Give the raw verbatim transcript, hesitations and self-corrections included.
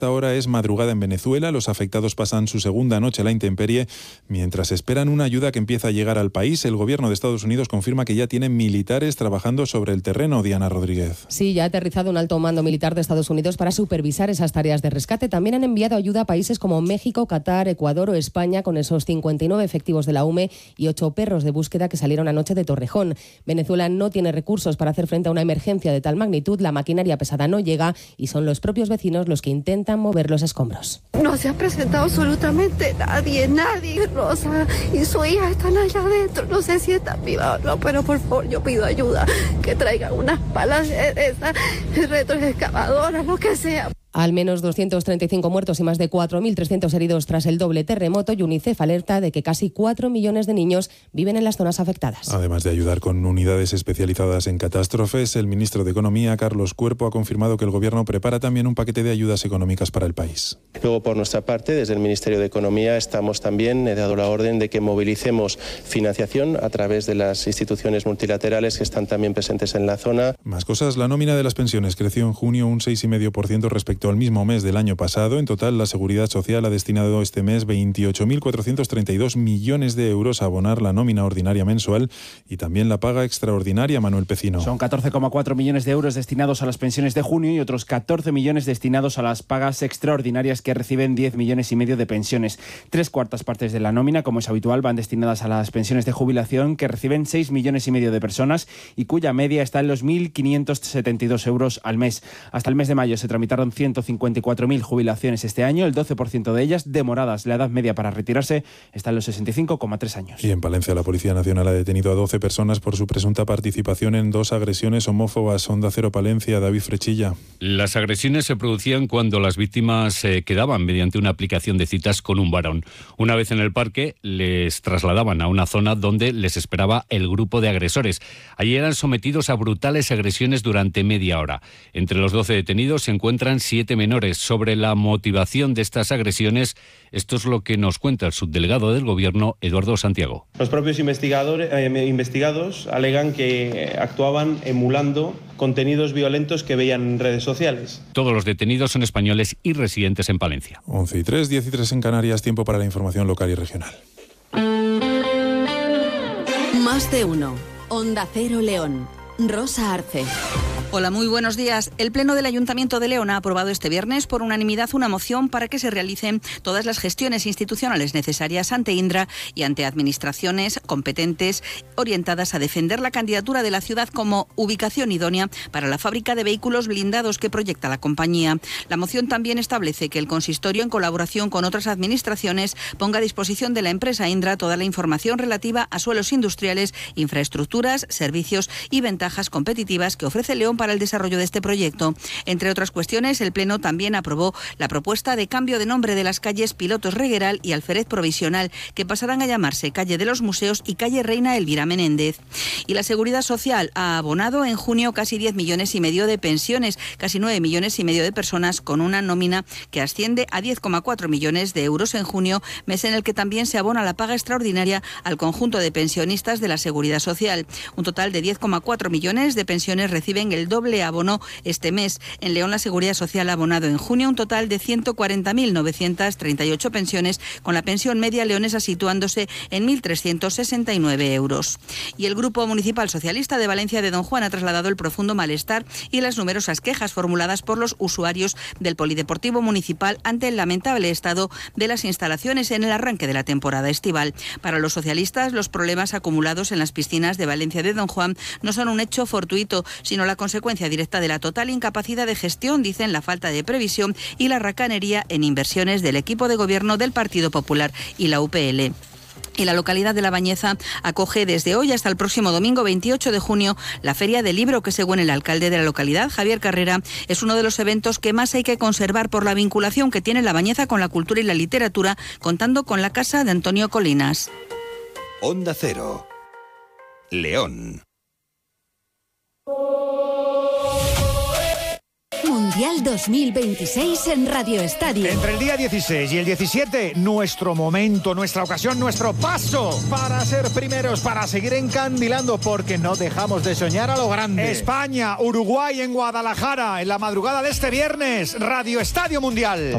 Ahora es madrugada en Venezuela, los afectados pasan su segunda noche a la intemperie. Mientras esperan una ayuda que empieza a llegar al país, el gobierno de Estados Unidos confirma que ya tienen militares trabajando sobre el terreno. Diana Rodríguez. Sí, ya ha aterrizado un alto mando militar de Estados Unidos para supervisar esas tareas de rescate. También han enviado ayuda a países como México, Qatar, Ecuador o España, con esos cincuenta y nueve efectivos de la U M E y ocho perros de búsqueda que salieron anoche de Torrejón. Venezuela no tiene recursos para hacer frente a una emergencia de tal magnitud, la maquinaria pesada no llega y son los propios vecinos los que intentan mover los escombros. No se ha presentado absolutamente nadie, nadie. Rosa y su hija están allá adentro, no sé si están vivas o no, pero por favor yo pido ayuda, que traigan unas palas de esas retroexcavadoras, lo que sea. Al menos doscientos treinta y cinco muertos y más de cuatro mil trescientos heridos tras el doble terremoto, y UNICEF alerta de que casi cuatro millones de niños viven en las zonas afectadas. Además de ayudar con unidades especializadas en catástrofes, el ministro de Economía, Carlos Cuerpo, ha confirmado que el Gobierno prepara también un paquete de ayudas económicas para el país. Luego, por nuestra parte, desde el Ministerio de Economía estamos también, he dado la orden de que movilicemos financiación a través de las instituciones multilaterales que están también presentes en la zona. Más cosas, la nómina de las pensiones creció en junio un seis coma cinco por ciento respecto al mismo mes del año pasado. En total, la Seguridad Social ha destinado este mes veintiocho mil cuatrocientos treinta y dos millones de euros a abonar la nómina ordinaria mensual y también la paga extraordinaria. Manuel Pecino. Son catorce coma cuatro millones de euros destinados a las pensiones de junio y otros catorce millones destinados a las pagas extraordinarias que reciben diez millones y medio de pensiones. Tres cuartas partes de la nómina, como es habitual, van destinadas a las pensiones de jubilación que reciben seis millones y medio de personas y cuya media está en los mil quinientos setenta y dos euros al mes. Hasta el mes de mayo se tramitaron ciento cincuenta y cuatro mil jubilaciones este año, el doce por ciento de ellas demoradas. La edad media para retirarse está en los sesenta y cinco coma tres años. Y en Palencia, la Policía Nacional ha detenido a doce personas por su presunta participación en dos agresiones homófobas. Onda Cero Palencia, David Frechilla. Las agresiones se producían cuando las víctimas se eh, quedaban mediante una aplicación de citas con un varón. Una vez en el parque, les trasladaban a una zona donde les esperaba el grupo de agresores. Allí eran sometidos a brutales agresiones durante media hora. Entre los doce detenidos se encuentran siete menores. Sobre la motivación de estas agresiones, esto es lo que nos cuenta el subdelegado del Gobierno, Eduardo Santiago. Los propios investigadores, eh, investigados alegan que actuaban emulando contenidos violentos que veían en redes sociales. Todos los detenidos son españoles y residentes en Palencia. once y tres, diez y tres en Canarias, tiempo para la información local y regional. Más de uno. Onda Cero León. Rosa Arce. Hola, muy buenos días. El Pleno del Ayuntamiento de León ha aprobado este viernes por unanimidad una moción para que se realicen todas las gestiones institucionales necesarias ante Indra y ante administraciones competentes orientadas a defender la candidatura de la ciudad como ubicación idónea para la fábrica de vehículos blindados que proyecta la compañía. La moción también establece que el consistorio, en colaboración con otras administraciones, ponga a disposición de la empresa Indra toda la información relativa a suelos industriales, infraestructuras, servicios y ventajas competitivas que ofrece León para el desarrollo de este proyecto. Entre otras cuestiones, el Pleno también aprobó la propuesta de cambio de nombre de las calles Pilotos Regueral y Alférez Provisional, que pasarán a llamarse Calle de los Museos y Calle Reina Elvira Menéndez. Y la Seguridad Social ha abonado en junio casi diez millones y medio de pensiones, casi nueve millones y medio de personas, con una nómina que asciende a diez coma cuatro millones de euros en junio, mes en el que también se abona la paga extraordinaria al conjunto de pensionistas de la Seguridad Social. Un total de diez coma cuatro millones de pensiones reciben el doble abono este mes. En León, la Seguridad Social ha abonado en junio un total de ciento cuarenta mil novecientas treinta y ocho pensiones, con la pensión media leonesa situándose en mil trescientos sesenta y nueve euros. Y el Grupo Municipal Socialista de Valencia de Don Juan ha trasladado el profundo malestar y las numerosas quejas formuladas por los usuarios del Polideportivo Municipal ante el lamentable estado de las instalaciones en el arranque de la temporada estival. Para los socialistas, los problemas acumulados en las piscinas de Valencia de Don Juan no son un hecho fortuito, sino la consecuencia directa de la total incapacidad de gestión, dicen, la falta de previsión y la racanería en inversiones del equipo de gobierno del Partido Popular y la U P L. Y la localidad de La Bañeza acoge desde hoy hasta el próximo domingo veintiocho de junio la Feria del Libro, que según el alcalde de la localidad, Javier Carrera, es uno de los eventos que más hay que conservar por la vinculación que tiene La Bañeza con la cultura y la literatura, contando con la casa de Antonio Colinas. Onda Cero. León. Mundial dos mil veintiséis en Radio Estadio. Entre el día dieciséis y el diecisiete, nuestro momento, nuestra ocasión, nuestro paso para ser primeros, para seguir encandilando, porque no dejamos de soñar a lo grande. España, Uruguay en Guadalajara, en la madrugada de este viernes, Radio Estadio Mundial.